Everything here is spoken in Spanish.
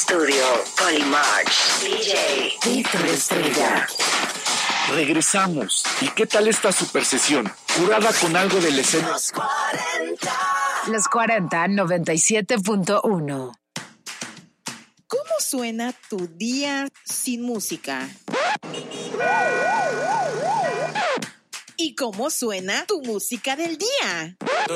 estudio, Polymarch, DJ Víctor Estrella. Regresamos. ¿Y qué tal esta super sesión? Curada con algo de la escena. Los 40 97.1. ¿Cómo suena tu día sin música? ¿Y cómo suena tu música del día?